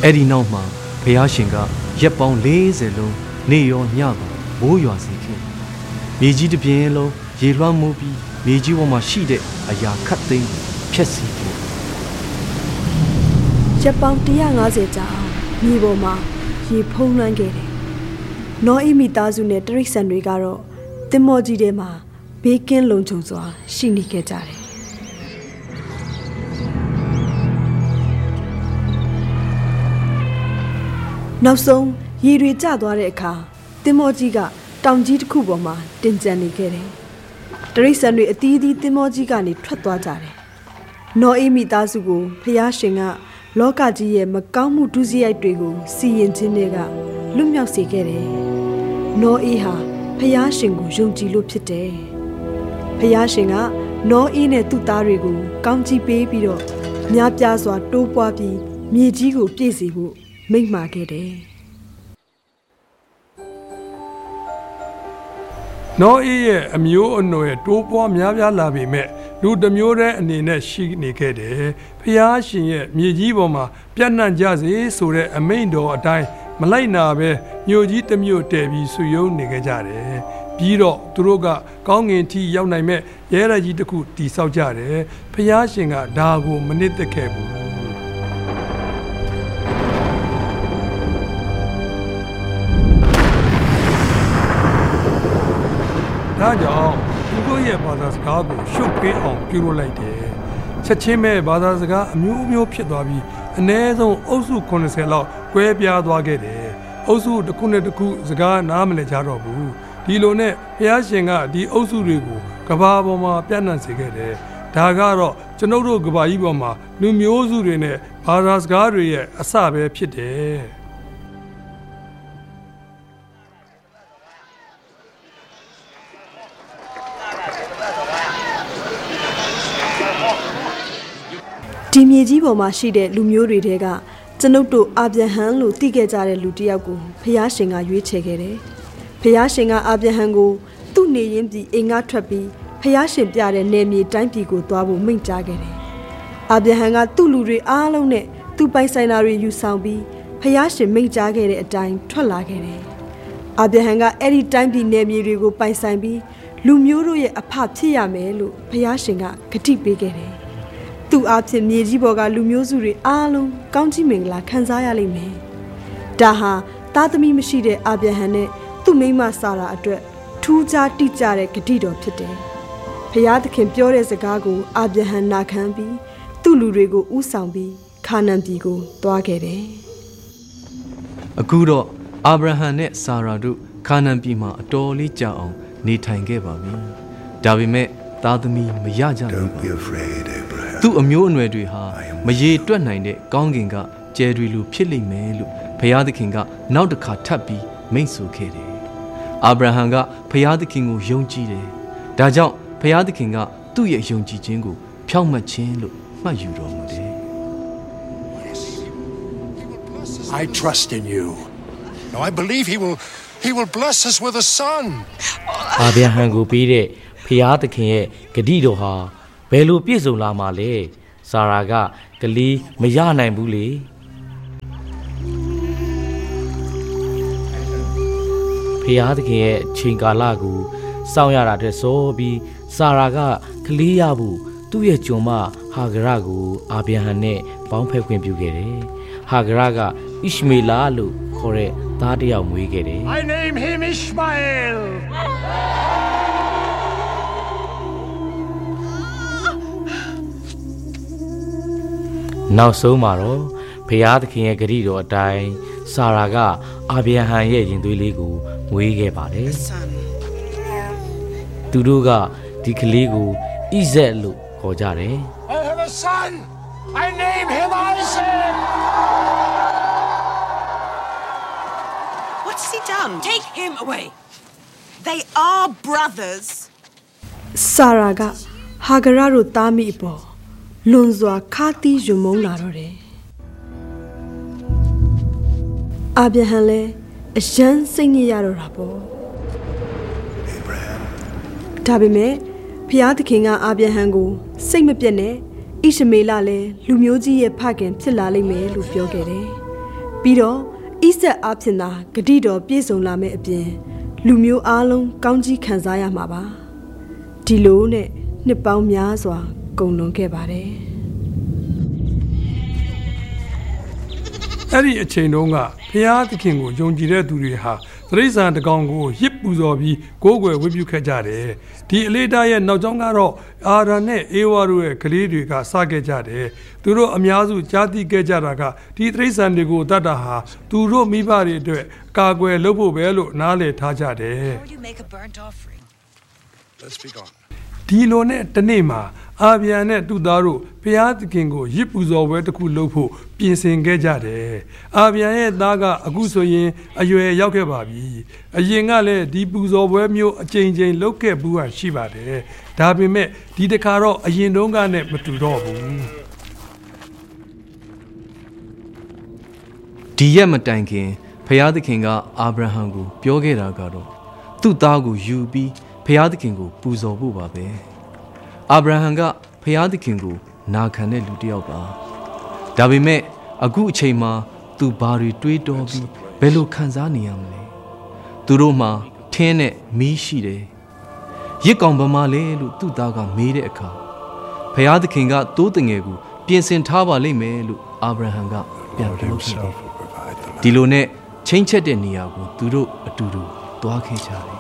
အဲ့ဒီနောက်မှာဘုရားရှင်ကရက်ပေါင်း40လုံးနေရောညပါမိုးရွာစေခဲ့မြေကြီးတစ်ပြင်းလုံးရေလွှမ်းမိုးပြီးမြေကြီးပေါ်မှာရှိတဲ့အရာခတ်သိမ်းဖျက်ဆီးခဲ့ရက်ပေါင်း150ကြာမြေပေါ်မှာရေဖုံးလွှမ်းခဲ့တယ်။နောအိမိသားစုနဲ့တိရစ္ဆာန်တွေကတော့သင်္ဘောကြီးထဲမှာဘေးကင်းလုံခြုံစွာရှိနေခဲ့ကြတယ်။နောက်ဆုံးရေတွေကျသွားတဲ့အခါသင်္ဘောကြီးကတောင်ကြီးတစ်ခုပေါ်မှာတင်ကျန်နေခဲ့တယ်။တိရစ္ဆာန်တွေအသီးသီးသင်္ဘောကြီးကနေထွက်သွားကြတယ်။နောအိမိသားစုကိုဖျားရှင်ကလောကကြီးရဲ့မကောင်းမှုဒုစရိုက်တွေကိုစီရင်ခြင်းတွေကလွတ်မြောက်စေခဲ့တယ်။နောအေးဟာဖျားရှင်ကိုယုံကြည်လို့ဖြစ်တယ်။ဖျားရှင်ကနောအေးနဲ့သူ့သားတွေကိုကောင်းချီးပေးပြီးတော့များပြားစွာတိုးပွားပြီးမြေကြီးကိုပြည့်စေဖို့မိန့်မှာခဲ့တယ်။နောအေးရဲ့အမျိုးအနွယ်တိုးပွားများပြားလာပေမဲ့လူတစ်မျိုးတည်းအနေနဲ့ရှိနေခဲ့တယ်။ဖျားရှင်ရဲ့မြေကြီးပေါ်မှာပြန့်နှံ့ကြစေဆိုတဲ့အမိန့်တော်အတိုင်းမလိုက်နာပဲမြို့ကြီးတစ်မြို့တည်ပြီးဆွေယုံနေခဲ့ကြတယ်။ပြီးတော့သူတို့ကကောင်းငင်ထီရောက်နိုင်မဲ့ရဲရကြီးတစ်ခုတည်ဆောက်ကြတယ်။ဖျားရှင်ကဒါကိုမနစ်သက်ခဲ့ဘူး။ဒါကြောင့်သူတို့ရဲ့ဘာသာစကားကိုရှုပ်ပေးအောင်ပြုလုပ်လိုက်တယ်။ချက်ချင်းပဲဘာသာစကားအမျိုးမျိုးဖြစ်သွားပြီးအနည်းဆုံးအုပ်စု80လောက်ကွဲပြားသွားခဲ့တယ်။အုပ်စုတစ်ခုနဲ့တစ်ခုစကားနားမလည်ကြတော့ဘူး။ဒီလိုနဲ့ဘုရားရှင်ကဒီအုပ်စုတွေကိုကဘာပေါ်မှာပြန့်နှံ့စေခဲ့တယ်။ဒါကတော့ကျွန်ုပ်တို့ကဘာကြီးပေါ်မှာလူမျိုးစုတွေနဲ့ဘာသာစကားတွေရဲ့အစပဲဖြစ်တယ်။ဒီမြေကြီးပေါ်မှာရှိတဲ့လူမျိုးတွေထဲကကျွန်ုပ်တို့အာဗြဟံလို့သိခဲ့ကြတဲ့လူတစ်ယောက်ကိုဖျားရှင်ကရွေးချယ်ခဲ့တယ်။ဖျားရှင်ကအာဗြဟံကိုသူ့နေရင်းပြည်အိမ်ကထွက်ပြီးဖျားရှင်ပြတဲ့နယ်မြေတိုင်းပြည်ကိုသွားဖို့မိန့်ကြားခဲ့တယ်။အာဗြဟံကသူ့လူတွေအားလုံးနဲ့သူ့ပိုင်ဆိုင်တာတွေယူဆောင်ပြီးဖျားရှင်မိန့်ကြားခဲ့တဲ့အတိုင်းထွက်လာခဲ့တယ်။အာဗြဟံကအဲ့ဒီတိုင်းပြည်နယ်မြေတွေကိုပိုင်ဆိုင်ပြီးလူမျိုးတို့ရဲ့အဖဖြစ်ရမယ်လို့ဖျားရှင်ကဂတိပေးခဲ့တယ်။သူ့အားဖြင့်မြေကြီးပေါ်ကလူမျိုးစုတွေအားလုံးကောင်းချီးမင်္ဂလာခံစားရလိမ့်မယ်။ဒါဟာသားသမီးမရှိတဲ့အာဗြဟံနဲ့သူ့မိန်းမစာရာအတွက်ထူးခြားတိကျတဲ့ဂတိတော်ဖြစ်တယ်။ဖျားသခင်ပြောတဲ့စကားကိုအာဗြဟံနာခံပြီးသူ့လူတွေကိုဥဆောင်ပြီးခါနန်ပြည်ကိုသွားခဲ့တယ်။အခုတော့အာဗြဟံနဲ့စာရာတို့ခါနန်ပြည်မှာအတော်လေးကြာအောင်နေထိုင်ခဲ့ပါပြီ။ဒါပေမဲ့သားသမီးမရကြဘူး။သူ့အမျိုးအနွယ်တွေဟာမရေတွက်နိုင်တဲ့ကောင်းကင်ကကျယ်တွေလိုဖြစ်လိမ့်မယ်လို့ဘုရားသခင်ကနောက်တစ်ခါထပ်ပြီးမိန့်ဆိုခဲ့တယ်။အာဗြဟံကဘုရားသခင်ကိုယုံကြည်တယ်။ဒါကြောင့်ဘုရားသခင်ကသူ့ရဲ့ယုံကြည်ခြင်းကိုဖြောင့်မတ်ခြင်းလို့မှတ်ယူတော်မူတယ်။ I trust in you. Now I believe he will bless us with a son. အာဗြဟံကိုပြီးတဲ့ဖျားသခင်ရဲ့ဂတိတော်ဟာဘယ်လိုပြည့်စုံလာမှာလဲ။စာရာကကလေးမရနိုင်ဘူးလေ။ဖျားသခင်ရဲ့ချိန်ကာလကိုစောင့်ရတာတဲ့ဆိုပြီးစာရာကကလေးရဖို့သူ့ရဲ့ကျွန်မဟာဂရကိုအာဗြဟံနဲ့ပေါင်းဖက်ခွင့်ပြုခဲ့တယ်။ဟာဂရကဣရှမေလလို့ခေါ်တဲ့သားတစ်ယောက်မွေးခဲ့တယ်။ I name him Ishmael. နောက်ဆုံးမှာတော့ဘုရားသခင်ရဲ့ဂရုတော်အတိုင်းစာရာကအာဗြဟံရဲ့ရင်သွေးလေးကိုမွေးခဲ့ပါတယ်။သူတို့ကဒီကလေးကိုဣဇက်လို့ခေါ်ကြတယ်။ I have a son. I name him Isaac. What's he done? Take him away. They are brothers. စာရာကဟာဂရတို့သားမိအပေါ်လွန်စွာခါတီးယွံမုန်းလာတော့တယ်။အာဗြဟံလည်းအယမ်းစိတ်ညစ်ရတော့တာပေါ့။ဒါပေမဲ့ဖျားသခင်ကအာဗြဟံကိုစိတ်မပြတ်နဲ့ဣရှမေလလည်းလူမျိုးကြီးရဲ့ဖခင်ဖြစ်လာလိမ့်မယ်လို့ပြောခဲ့တယ်။ပြီးတော့ဣဆက်အားဖြင့်သာဂတိတော်ပြည့်စုံလာမယ့်အပြင်လူမျိုးအားလုံးကောင်းကြီးခံစားရမှာပါဒီလိုနဲ့နှစ်ပေါင်းများစွာကုန်လွန်ခဲ့ပါတယ်အဲ့ဒီအချိန်တုန်းကဖျားသခင်ကိုယုံကြည်တဲ့သူတွေဟာသရိษံတကောင်ကိုရစ်ပူဇော်ပြီးကိုးကွယ်ဝတ်ပြုခဲ့ကြတယ်ဒီအလေးထားရဲ့နောက်ကျောင်းကတော့အာရန်နဲ့အေဝါတို့ရဲ့ကလေးတွေကစခဲ့ကြတယ်သူတို့အများစုကြားသိခဲ့ကြတာကဒီသရိษံတွေကိုတတ်တာဟာသူတို့မိဘတွေအတွက်ကာကွယ်လုပ်ဖို့ပဲလို့နားလည်ထားကြတယ် Let's be gone. ဒီလိုနဲ့တနေ့မှာအာဗျံနဲ့သူ့သားတို့ဖျားသခင်ကိုရစ်ပူဇော်ပွဲတစ်ခုလုပ်ဖို့ပြင်ဆင်ခဲ့ကြတယ်အာဗျံရဲ့သားကအခုဆိုရင်အရွယ်ရောက်ခဲ့ပါပြီအရင်ကလည်းဒီပူဇော်ပွဲမျိုးအကြိမ်ကြိမ်လုပ်ခဲ့ဘူးဟာရှိပါတယ်ဒါပေမဲ့ဒီတစ်ခါတော့အရင်တုန်းကနဲ့မတူတော့ဘူးဒီရက်မတိုင်ခင်ဖျားသခင်ကအာဗြဟံကိုပြောခဲ့တာကတော့သူ့သားကိုယူပြီးဖျားသခင်ကိုပူဇော်ဖို့ပါပဲအာဗြဟံကဖျားသခင်ကိုနာခံတဲ့လူတစ်ယောက်ပါဒါပေမဲ့အခုအချိန်မှာသူဘာတွေတွေးတောပြီးဘယ်လိုခံစားနေရမလဲသူတို့မှာထင်းနဲ့မီးရှိတယ်ရစ်ကောင်ဗမာလဲလို့သူ့သားကမေးတဲ့အခါဖျားသခင်ကတိုးတငယ်ကိုပြင်ဆင်ထားပါလိမ့်မယ်လို့အာဗြဟံကပြန်ပြောခဲ့တယ်ဒီလိုနဲ့ချင်းချက်တဲ့နေရာကိုသူတို့အတူတူသွားခဲ့ကြတယ်